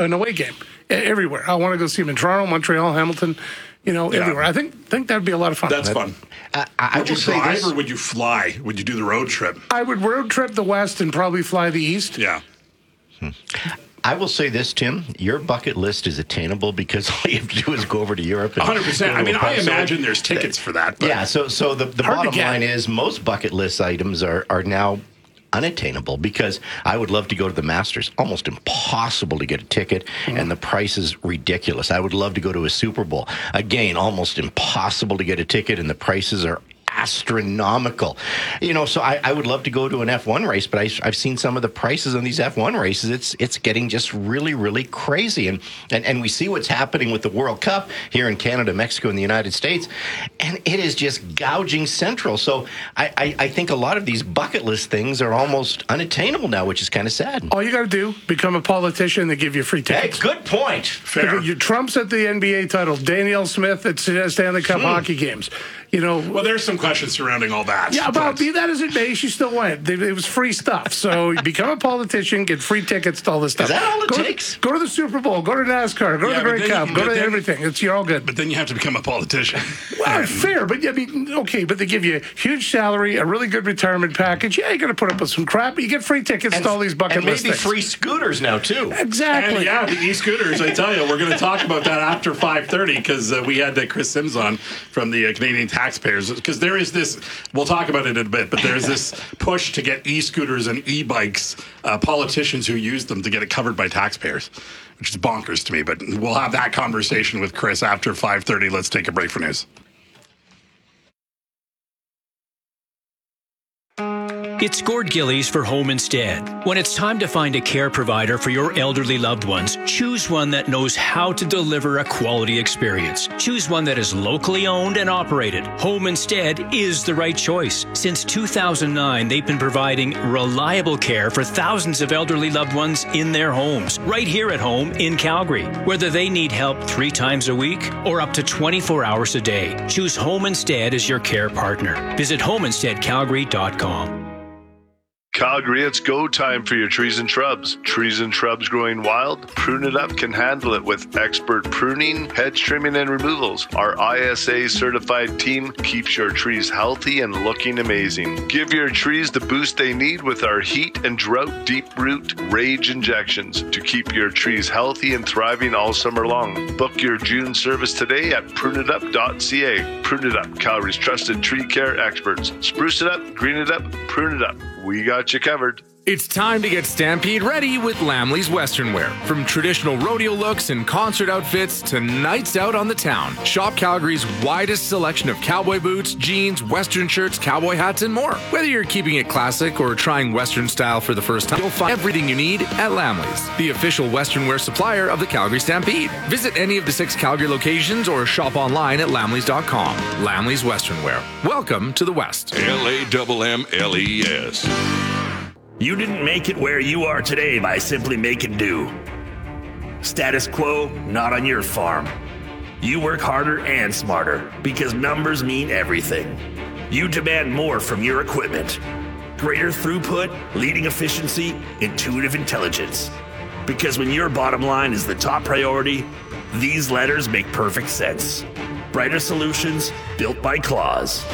an away game everywhere. I want to go see him in Toronto, Montreal, Hamilton, everywhere. I think that'd be a lot of fun. That's fun. Would you drive or would you fly? Would you do the road trip? I would road trip the West and probably fly the East. Yeah. I will say this, Tim. Your bucket list is attainable because all you have to do is go over to Europe. 100%. I mean, I imagine there's tickets for that. But yeah, so the bottom line is most bucket list items are now unattainable because I would love to go to the Masters. Almost impossible to get a ticket, and the price is ridiculous. I would love to go to a Super Bowl. Again, almost impossible to get a ticket, and the prices are astronomical. So I would love to go to an F1 race, but I've seen some of the prices on these F1 races. It's getting just really, really crazy. And we see what's happening with the World Cup here in Canada, Mexico, and the United States, and it is just gouging central. So I think a lot of these bucket list things are almost unattainable now, which is kind of sad. All you got to do, become a politician, they give you free tickets. Hey, good point. Fair. Trump's at the NBA title. Danielle Smith at Stanley Cup hockey games. Well, there's some questions surrounding all that. Yeah, about be that as it may, she still went. It was free stuff. So become a politician, get free tickets to all this stuff. Is that all it takes? Go to the Super Bowl, go to NASCAR, go to the Grey Cup, go to everything. You're all good. But then you have to become a politician. Well, fair, but I mean, okay, but they give you a huge salary, a really good retirement package. Yeah, you're going to put up with some crap, but you get free tickets to all these bucket list maybe things. free scooters now, too. Exactly. And the e-scooters, I tell you, we're going to talk about that after 5:30 because we had Chris Sims on from the Canadian Taxpayers. Because there is this, we'll talk about it in a bit, but there's this push to get e-scooters and e-bikes, politicians who use them to get it covered by taxpayers, which is bonkers to me. But we'll have that conversation with Chris after 5:30. Let's take a break for news. It's Gord Gillies for Home Instead. When it's time to find a care provider for your elderly loved ones, choose one that knows how to deliver a quality experience. Choose one that is locally owned and operated. Home Instead is the right choice. Since 2009, they've been providing reliable care for thousands of elderly loved ones in their homes, right here at home in Calgary. Whether they need help 3 times a week or up to 24 hours a day, choose Home Instead as your care partner. Visit homeinsteadcalgary.com. Calgary, it's go time for your trees and shrubs. Trees and shrubs growing wild? Prune It Up can handle it with expert pruning, hedge trimming, and removals. Our ISA certified team keeps your trees healthy and looking amazing. Give your trees the boost they need with our heat and drought deep root rage injections to keep your trees healthy and thriving all summer long. Book your June service today at pruneitup.ca. Prune It Up, Calgary's trusted tree care experts. Spruce it up, green it up, prune it up. We got you covered. It's time to get Stampede ready with Lamley's Western Wear. From traditional rodeo looks and concert outfits to nights out on the town. Shop Calgary's widest selection of cowboy boots, jeans, Western shirts, cowboy hats, and more. Whether you're keeping it classic or trying Western style for the first time, you'll find everything you need at Lamley's, the official Western Wear supplier of the Calgary Stampede. Visit any of the 6 Calgary locations or shop online at lamleys.com. Lamley's Western Wear. Welcome to the West. LAMMLES. You didn't make it where you are today by simply making do. Status quo, not on your farm. You work harder and smarter because numbers mean everything. You demand more from your equipment. Greater throughput, leading efficiency, intuitive intelligence. Because when your bottom line is the top priority, these letters make perfect sense. Brighter solutions built by Claws.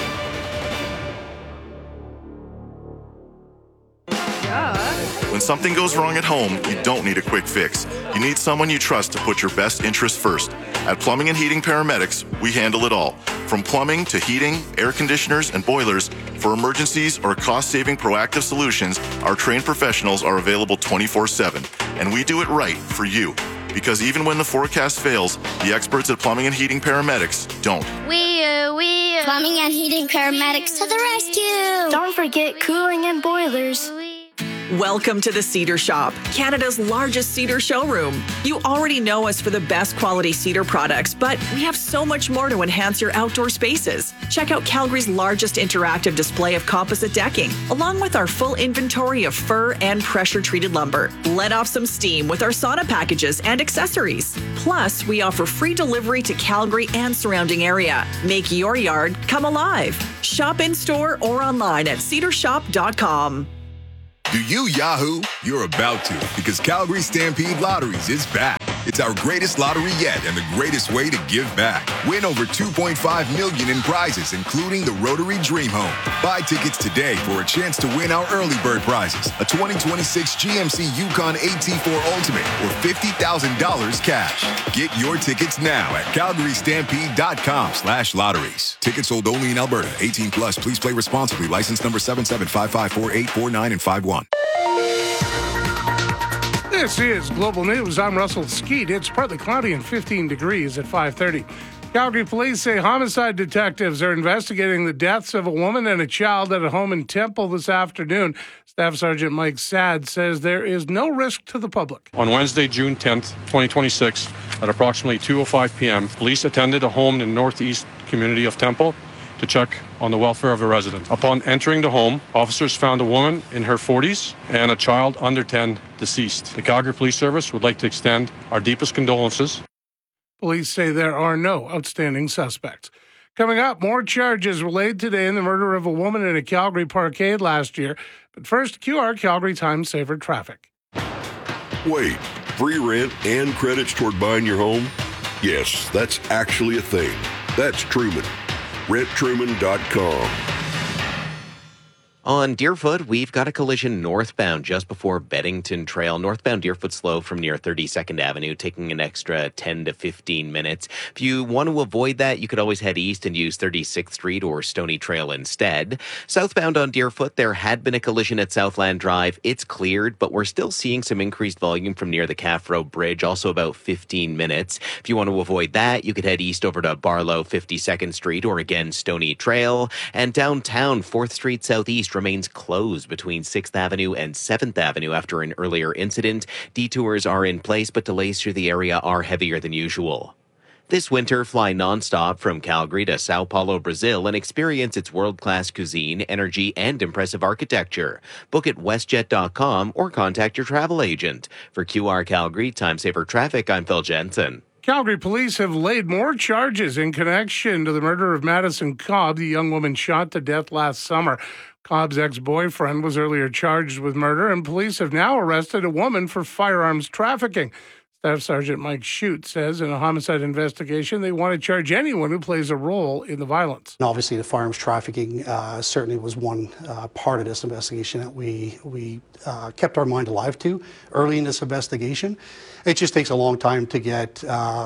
When something goes wrong at home, you don't need a quick fix. You need someone you trust to put your best interests first. At Plumbing and Heating Paramedics, we handle it all. From plumbing to heating, air conditioners, and boilers, for emergencies or cost-saving proactive solutions, our trained professionals are available 24/7. And we do it right for you. Because even when the forecast fails, the experts at Plumbing and Heating Paramedics don't. Plumbing and Heating Paramedics to the rescue. Don't forget cooling and boilers. Welcome to the Cedar Shop, Canada's largest cedar showroom. You already know us for the best quality cedar products, but we have so much more to enhance your outdoor spaces. Check out Calgary's largest interactive display of composite decking, along with our full inventory of fir and pressure-treated lumber. Let off some steam with our sauna packages and accessories. Plus, we offer free delivery to Calgary and surrounding area. Make your yard come alive. Shop in-store or online at cedarshop.com. Do you Yahoo? You're about to, because Calgary Stampede Lotteries is back. It's our greatest lottery yet and the greatest way to give back. Win over $2.5 million in prizes, including the Rotary Dream Home. Buy tickets today for a chance to win our early bird prizes, a 2026 GMC Yukon AT4 Ultimate, or $50,000 cash. Get your tickets now at CalgaryStampede.com/lotteries. Tickets sold only in Alberta. 18 plus. Please play responsibly. License number 77554849 and 51. This is Global News. I'm Russell Skeet. It's partly cloudy and 15 degrees at 5:30. Calgary police say homicide detectives are investigating the deaths of a woman and a child at a home in Temple this afternoon. Staff Sergeant Mike Sad says there is no risk to the public. On Wednesday, June 10th, 2026, at approximately 2:05 p.m., police attended a home in the northeast community of Temple to check on the welfare of a resident. Upon entering the home, officers found a woman in her 40s and a child under 10 deceased. The Calgary Police Service would like to extend our deepest condolences. Police say there are no outstanding suspects. Coming up, more charges were laid today in the murder of a woman in a Calgary parkade last year. But first, QR Calgary Time Saver traffic. Wait, free rent and credits toward buying your home? Yes, that's actually a thing. That's Truman. RentTruman.com. On Deerfoot, we've got a collision northbound just before Beddington Trail. Northbound Deerfoot slow from near 32nd Avenue, taking an extra 10 to 15 minutes. If you want to avoid that, you could always head east and use 36th Street or Stony Trail instead. Southbound on Deerfoot, there had been a collision at Southland Drive. It's cleared, but we're still seeing some increased volume from near the Calf Road Bridge, also about 15 minutes. If you want to avoid that, you could head east over to Barlow 52nd Street or again Stony Trail. And downtown, 4th Street Southeast remains closed between 6th Avenue and 7th Avenue after an earlier incident. Detours are in place, but delays through the area are heavier than usual. This winter, fly nonstop from Calgary to Sao Paulo, Brazil, and experience its world-class cuisine, energy, and impressive architecture. Book at WestJet.com or contact your travel agent. For QR Calgary Time Saver Traffic, I'm Phil Jensen. Calgary police have laid more charges in connection to the murder of Madison Cobb, the young woman shot to death last summer. Cobb's ex-boyfriend was earlier charged with murder, and police have now arrested a woman for firearms trafficking. Staff Sergeant Mike Shute says in a homicide investigation they want to charge anyone who plays a role in the violence. And obviously, the firearms trafficking certainly was one part of this investigation that we kept our mind alive to early in this investigation. It just takes a long time to get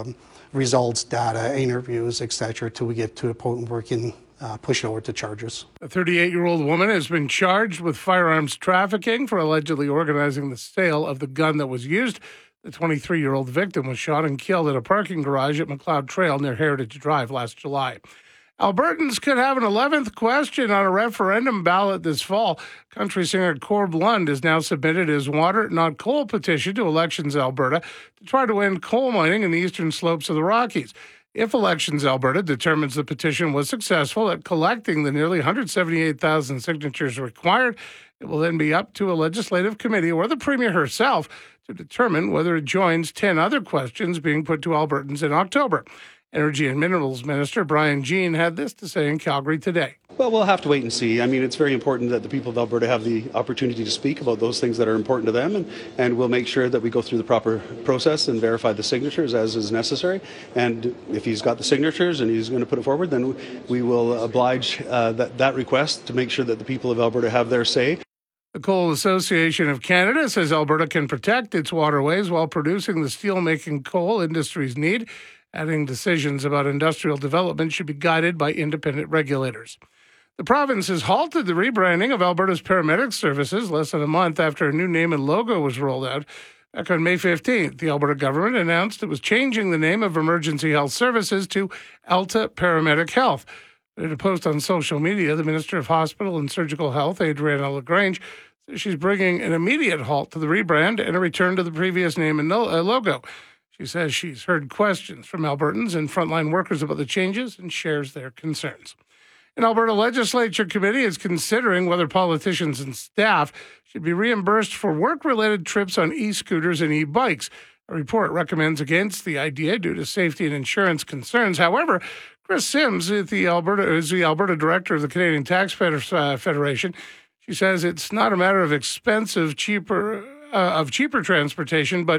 results, data, interviews, etc., till we get to a point where we can push over to charges. A 38-year-old woman has been charged with firearms trafficking for allegedly organizing the sale of the gun that was used. The 23-year-old victim was shot and killed at a parking garage at McLeod Trail near Heritage Drive last July. Albertans could have an 11th question on a referendum ballot this fall. Country singer Corb Lund has now submitted his Water Not Coal petition to Elections Alberta to try to end coal mining in the eastern slopes of the Rockies. If Elections Alberta determines the petition was successful at collecting the nearly 178,000 signatures required, it will then be up to a legislative committee or the Premier herself to determine whether it joins 10 other questions being put to Albertans in October. Energy and Minerals Minister Brian Jean had this to say in Calgary today. Well, we'll have to wait and see. I mean, it's very important that the people of Alberta have the opportunity to speak about those things that are important to them, and we'll make sure that we go through the proper process and verify the signatures as is necessary. And if he's got the signatures and he's going to put it forward, then we will oblige that request to make sure that the people of Alberta have their say. The Coal Association of Canada says Alberta can protect its waterways while producing the steel-making coal industries need, adding decisions about industrial development should be guided by independent regulators. The province has halted the rebranding of Alberta's paramedic services less than a month after a new name and logo was rolled out. Back on May 15th, the Alberta government announced it was changing the name of Emergency Health Services to Alta Paramedic Health. In a post on social media, the Minister of Hospital and Surgical Health, Adriana LaGrange, says she's bringing an immediate halt to the rebrand and a return to the previous name and logo. She says she's heard questions from Albertans and frontline workers about the changes and shares their concerns. An Alberta Legislature committee is considering whether politicians and staff should be reimbursed for work-related trips on e-scooters and e-bikes. A report recommends against the idea due to safety and insurance concerns. However, Chris Sims is the Alberta director of the Canadian Taxpayers Federation. She says it's not a matter of cheaper transportation, but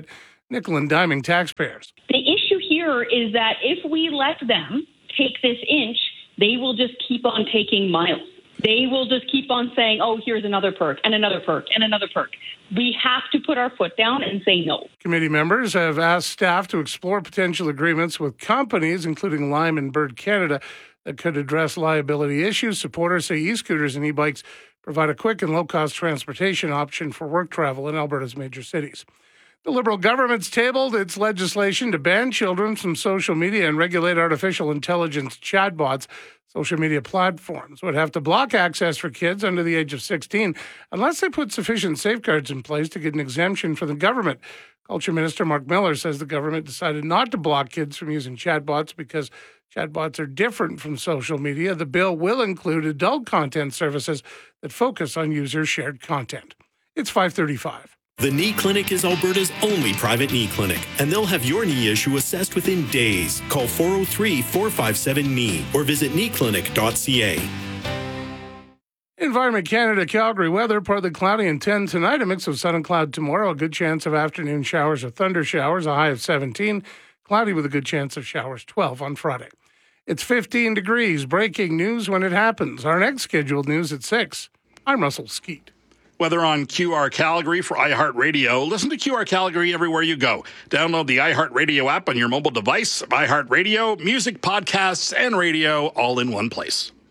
nickel and diming taxpayers. The issue here is that if we let them take this inch, they will just keep on taking miles. They will just keep on saying, oh, here's another perk and another perk and another perk. We have to put our foot down and say no. Committee members have asked staff to explore potential agreements with companies, including Lime and Bird Canada, that could address liability issues. Supporters say e-scooters and e-bikes provide a quick and low-cost transportation option for work travel in Alberta's major cities. The Liberal government's tabled its legislation to ban children from social media and regulate artificial intelligence chatbots. Social media platforms would have to block access for kids under the age of 16 unless they put sufficient safeguards in place to get an exemption from the government. Culture Minister Mark Miller says the government decided not to block kids from using chatbots because chatbots are different from social media. The bill will include adult content services that focus on user-shared content. It's 5:35. The Knee Clinic is Alberta's only private knee clinic, and they'll have your knee issue assessed within days. Call 403-457-KNEE or visit kneeclinic.ca. Environment Canada, Calgary weather, partly cloudy and 10 tonight, a mix of sun and cloud tomorrow, a good chance of afternoon showers or thunder showers, a high of 17, cloudy with a good chance of showers, 12 on Friday. It's 15 degrees, breaking news when it happens. Our next scheduled news at 6. I'm Russell Skeet. Weather on QR Calgary for iHeartRadio. Listen to QR Calgary everywhere you go. Download the iHeartRadio app on your mobile device. iHeartRadio, music, podcasts, and radio all in one place.